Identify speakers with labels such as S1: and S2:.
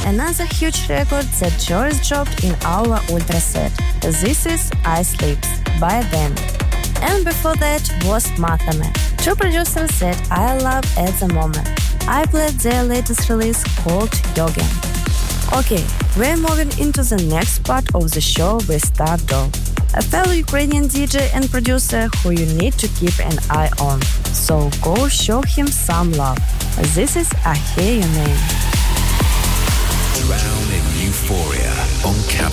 S1: another huge record that just dropped in our Ultra set. This is I Sleeps by them. And before that was Mathame, two producers that I love at the moment. I played their latest release called Yogin. Okay, we're moving into the next part of the show with Stardoll, a fellow Ukrainian DJ and producer who you need to keep an eye on. So go show him some love. This is I Hear Your Name.
S2: Drown in Euphoria on Cap